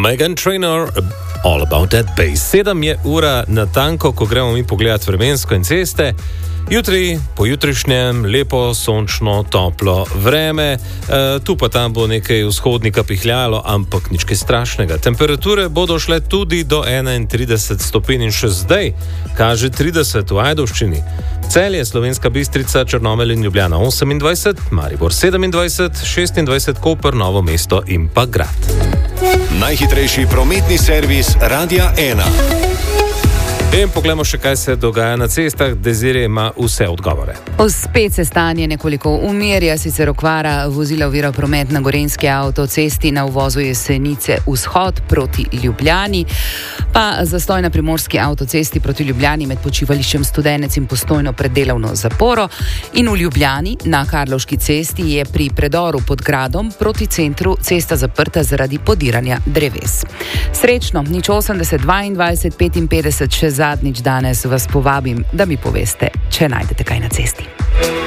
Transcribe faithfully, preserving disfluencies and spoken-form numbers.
Meghan Trainor, All About That Bass. Sedem je ura natanko, ko gremo mi pogledat vremensko in ceste. Jutri, pojutrišnjem, lepo, sončno, toplo vreme, e, tu pa tam bo nekaj vzhodnika pihljalo, ampak nič kaj strašnega. Temperature bodo šle tudi do enaintrideset stopinj in še zdaj kaže trideset v Ajdovščini. Celje, Slovenska Bistrica, Črnomelj in Ljubljana osemindvajset, Maribor sedemindvajset, šestindvajset Koper, Novo mesto in pa Grad. Najhitrejši prometni servis Radia ena. In poglejmo še, kaj se dogaja na cestah. Desiree ima vse odgovore. Spet se stanje nekoliko umirja, sicer okvara vozila ovira promet na Gorenjski avtocesti na uvozu Jesenice vzhod proti Ljubljani, pa zastoj na Primorski avtocesti proti Ljubljani med počivališčem Studenec in Postojno pred delovno zaporo in v Ljubljani na Karlovški cesti je pri predoru pod gradom proti centru cesta zaprta zaradi podiranja dreves. Srečno, nič osemdeset dvaindvajset petinpetdeset še zadnjič danes vas povabim, da mi poveste, če najdete kaj na cesti.